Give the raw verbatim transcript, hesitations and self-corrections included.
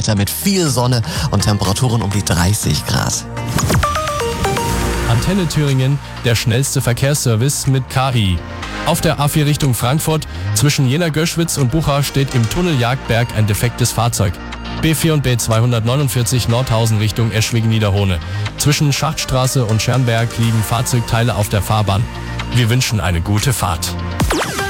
Wetter mit viel Sonne und Temperaturen um die dreißig Grad. Antenne Thüringen, der schnellste Verkehrsservice mit K I. Auf der A vier Richtung Frankfurt zwischen Jena-Göschwitz und Bucha steht im Tunnel Jagdberg ein defektes Fahrzeug. B vier und B zweihundertneunundvierzig Nordhausen Richtung Eschwegen-Niederhohne. Zwischen Schachtstraße und Schernberg liegen Fahrzeugteile auf der Fahrbahn. Wir wünschen eine gute Fahrt.